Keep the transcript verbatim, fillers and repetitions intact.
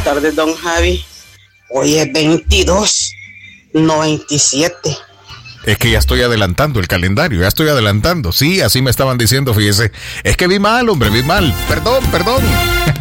tardes, don Javi. Hoy es veintidós, no veintisiete. Es que ya estoy adelantando el calendario, ya estoy adelantando. Sí, así me estaban diciendo, fíjese. Es que vi mal, hombre, vi mal. Perdón, perdón.